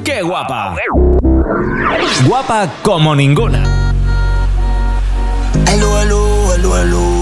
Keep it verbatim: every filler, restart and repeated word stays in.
¡Qué guapa! Guapa como ninguna. Aló, aló, aló, aló.